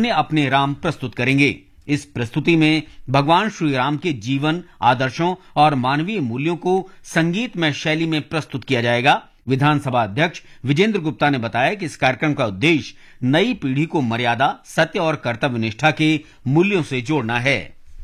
अपने अपने राम प्रस्तुत करेंगे। इस प्रस्तुति में भगवान श्री राम के जीवन, आदर्शों और मानवीय मूल्यों को संगीतमय शैली में प्रस्तुत किया जाएगा। विधानसभा अध्यक्ष विजेंद्र गुप्ता ने बताया कि इस कार्यक्रम का उद्देश्य नई पीढ़ी को मर्यादा, सत्य और कर्तव्य निष्ठा के मूल्यों से जोड़ना है।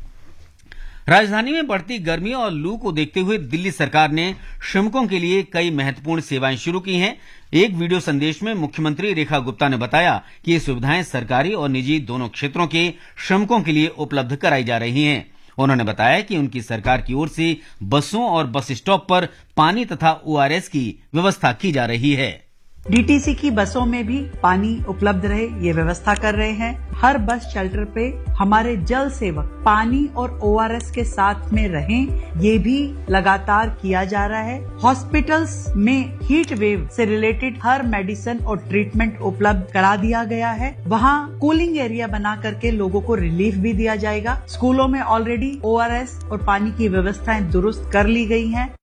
राजधानी में बढ़ती गर्मी और लू को देखते हुए दिल्ली सरकार ने श्रमिकों के लिए कई महत्वपूर्ण सेवाएं शुरू की हैं। एक वीडियो संदेश में मुख्यमंत्री रेखा गुप्ता ने बताया कि ये सुविधाएं सरकारी और निजी दोनों क्षेत्रों के श्रमिकों के लिए उपलब्ध कराई जा रही हैं। उन्होंने बताया कि उनकी सरकार की ओर से बसों और बस स्टॉप पर पानी तथा ORS की व्यवस्था की जा रही है। DTC की बसों में भी पानी उपलब्ध रहे, ये व्यवस्था कर रहे हैं। हर बस शेल्टर पे हमारे जल सेवक पानी और ORS के साथ में रहें, ये भी लगातार किया जा रहा है। हॉस्पिटल्स में हीट वेव से रिलेटेड हर मेडिसिन और ट्रीटमेंट उपलब्ध करा दिया गया है। वहाँ कूलिंग एरिया बना करके लोगों को रिलीफ भी दिया जाएगा। स्कूलों में ऑलरेडी ORS और पानी की व्यवस्थाएं दुरुस्त कर ली गई हैं।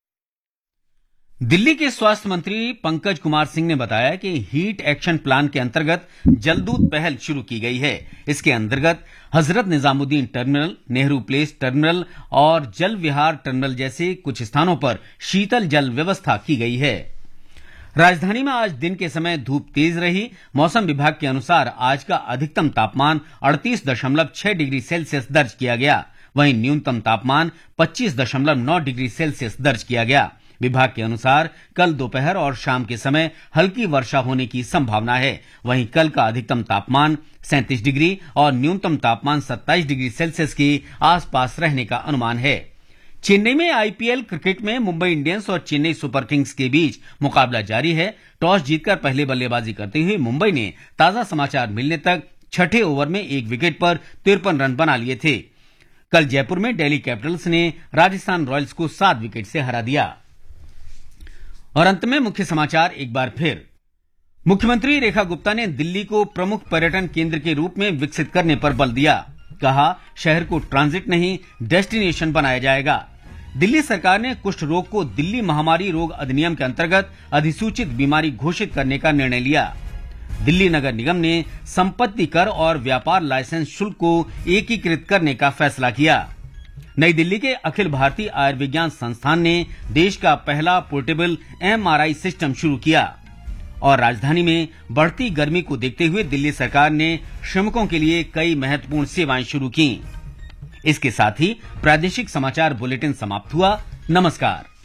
दिल्ली के स्वास्थ्य मंत्री पंकज कुमार सिंह ने बताया कि हीट एक्शन प्लान के अंतर्गत जलदूत पहल शुरू की गई है। इसके अंतर्गत Hazrat Nizamuddin terminal, Nehru place terminal और जल विहार टर्मिनल जैसे कुछ स्थानों पर शीतल जल व्यवस्था की गई है। राजधानी में आज दिन के समय धूप तेज रही। मौसम विभाग के अनुसार आज का अधिकतम तापमान 38.6 डिग्री सेल्सियस दर्ज किया गया। वहीं न्यूनतम तापमान 25.9 डिग्री सेल्सियस दर्ज किया गया। विभाग के अनुसार कल दोपहर और शाम के समय हल्की वर्षा होने की संभावना है। वहीं कल का अधिकतम तापमान 37 डिग्री और न्यूनतम तापमान 27 डिग्री सेल्सियस के आसपास रहने का अनुमान है। चेन्नई में IPL क्रिकेट में मुंबई इंडियंस और चेन्नई सुपर किंग्स के बीच मुकाबला जारी है। टॉस जीतकर पहले बल्लेबाजी करते हुए मुंबई ने ताजा समाचार मिलने तक छठे ओवर में 1 विकेट पर 53 रन बना लिए थे। कल जयपुर में दिल्ली कैपिटल्स ने राजस्थान रॉयल्स को 7 विकेट से हरा दिया। और अंत में मुख्य समाचार एक बार फिर। मुख्यमंत्री रेखा गुप्ता ने दिल्ली को प्रमुख पर्यटन केंद्र के रूप में विकसित करने पर बल दिया। कहा, शहर को ट्रांजिट नहीं डेस्टिनेशन बनाया जाएगा। दिल्ली सरकार ने कुष्ठ रोग को दिल्ली महामारी रोग अधिनियम के अंतर्गत अधिसूचित बीमारी घोषित करने का निर्णय लिया। दिल्ली नगर निगम ने संपत्ति कर और व्यापार लाइसेंस शुल्क को एकीकृत करने का फैसला किया। नई दिल्ली के अखिल भारतीय आयुर्विज्ञान संस्थान ने देश का पहला पोर्टेबल MRI सिस्टम शुरू किया। और राजधानी में बढ़ती गर्मी को देखते हुए दिल्ली सरकार ने श्रमिकों के लिए कई महत्वपूर्ण सेवाएं शुरू की। इसके साथ ही प्रादेशिक समाचार बुलेटिन समाप्त हुआ। नमस्कार।